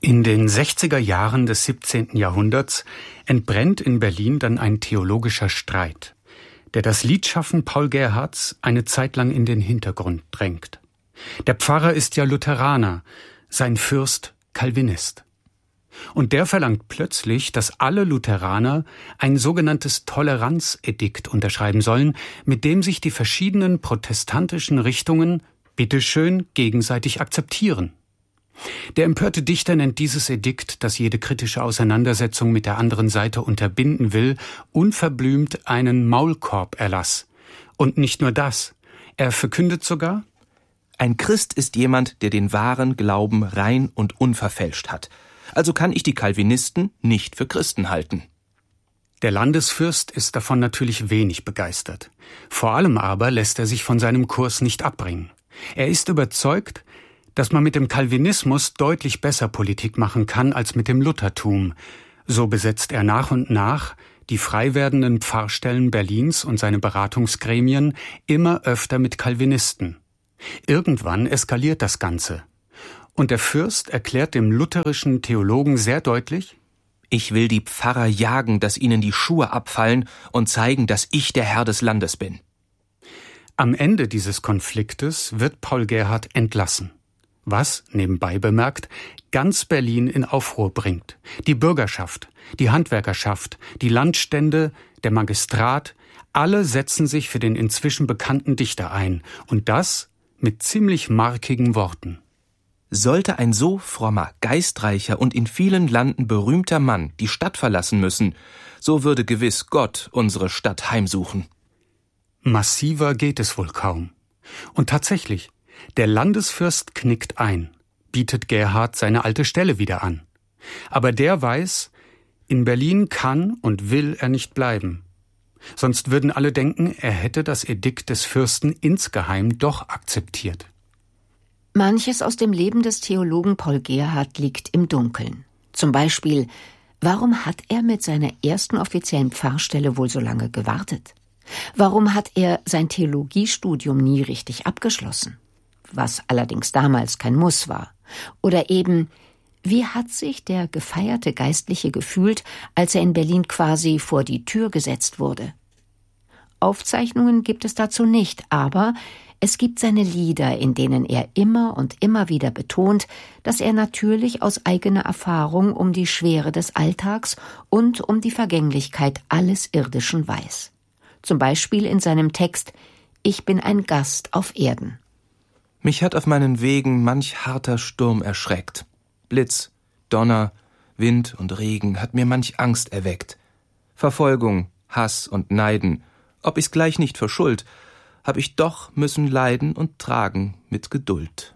In den 60er Jahren des 17. Jahrhunderts entbrennt in Berlin dann ein theologischer Streit, der das Liedschaffen Paul Gerhardts eine Zeit lang in den Hintergrund drängt. Der Pfarrer ist ja Lutheraner, sein Fürst Calvinist. Und der verlangt plötzlich, dass alle Lutheraner ein sogenanntes Toleranzedikt unterschreiben sollen, mit dem sich die verschiedenen protestantischen Richtungen bitteschön gegenseitig akzeptieren. Der empörte Dichter nennt dieses Edikt, das jede kritische Auseinandersetzung mit der anderen Seite unterbinden will, unverblümt einen Maulkorberlass. Und nicht nur das, er verkündet sogar: Ein Christ ist jemand, der den wahren Glauben rein und unverfälscht hat. Also kann ich die Calvinisten nicht für Christen halten. Der Landesfürst ist davon natürlich wenig begeistert. Vor allem aber lässt er sich von seinem Kurs nicht abbringen. Er ist überzeugt, dass man mit dem Calvinismus deutlich besser Politik machen kann als mit dem Luthertum. So besetzt er nach und nach die frei werdenden Pfarrstellen Berlins und seine Beratungsgremien immer öfter mit Calvinisten. Irgendwann eskaliert das Ganze. Und der Fürst erklärt dem lutherischen Theologen sehr deutlich: Ich will die Pfarrer jagen, dass ihnen die Schuhe abfallen und zeigen, dass ich der Herr des Landes bin. Am Ende dieses Konfliktes wird Paul Gerhardt entlassen. Was, nebenbei bemerkt, ganz Berlin in Aufruhr bringt. Die Bürgerschaft, die Handwerkerschaft, die Landstände, der Magistrat, alle setzen sich für den inzwischen bekannten Dichter ein. Und das mit ziemlich markigen Worten. Sollte ein so frommer, geistreicher und in vielen Landen berühmter Mann die Stadt verlassen müssen, so würde gewiss Gott unsere Stadt heimsuchen. Massiver geht es wohl kaum. Und tatsächlich, der Landesfürst knickt ein, bietet Gerhardt seine alte Stelle wieder an. Aber der weiß, in Berlin kann und will er nicht bleiben. Sonst würden alle denken, er hätte das Edikt des Fürsten insgeheim doch akzeptiert. Manches aus dem Leben des Theologen Paul Gerhardt liegt im Dunkeln. Zum Beispiel, warum hat er mit seiner ersten offiziellen Pfarrstelle wohl so lange gewartet? Warum hat er sein Theologiestudium nie richtig abgeschlossen? Was allerdings damals kein Muss war. Oder eben, wie hat sich der gefeierte Geistliche gefühlt, als er in Berlin quasi vor die Tür gesetzt wurde? Aufzeichnungen gibt es dazu nicht, aber es gibt seine Lieder, in denen er immer und immer wieder betont, dass er natürlich aus eigener Erfahrung um die Schwere des Alltags und um die Vergänglichkeit alles Irdischen weiß. Zum Beispiel in seinem Text »Ich bin ein Gast auf Erden«. Mich hat auf meinen Wegen manch harter Sturm erschreckt. Blitz, Donner, Wind und Regen hat mir manch Angst erweckt. Verfolgung, Hass und Neiden, ob ich's gleich nicht verschuld, hab ich doch müssen leiden und tragen mit Geduld.